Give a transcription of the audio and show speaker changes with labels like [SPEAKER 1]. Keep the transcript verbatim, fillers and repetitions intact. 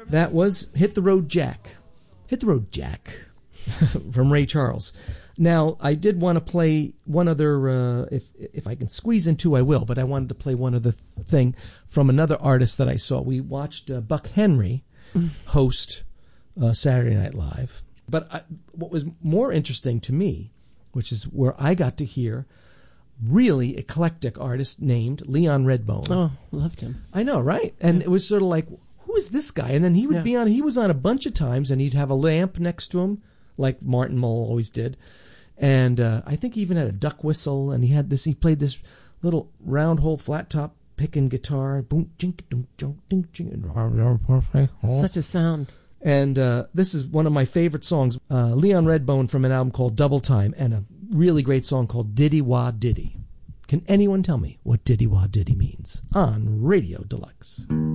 [SPEAKER 1] That was Hit the Road Jack. Hit the Road Jack from Ray Charles. Now, I did want to play one other, uh, if if I can squeeze in two, I will, but I wanted to play one other th- thing from another artist that I saw. We watched uh, Buck Henry host uh, Saturday Night Live. But I, what was more interesting to me, which is where I got to hear really eclectic artist named Leon Redbone.
[SPEAKER 2] Oh, loved him.
[SPEAKER 1] I know, right? And
[SPEAKER 2] yeah.
[SPEAKER 1] It was sort of like, who is this guy? And then he would
[SPEAKER 2] yeah.
[SPEAKER 1] be on, he was on a bunch of times, and he'd have a lamp next to him, like Martin Mull always did. And uh, I think he even had a duck whistle, and he had this, he played this little round hole flat top picking guitar. Boom, jink, dunk, junk, dink, jink.
[SPEAKER 2] Such a sound.
[SPEAKER 1] And uh, this is one of my favorite songs, uh, Leon Redbone from an album called Double Time, and a really great song called Diddy Wah Diddy. Can anyone tell me what Diddy Wah Diddy means? On Radio Deluxe.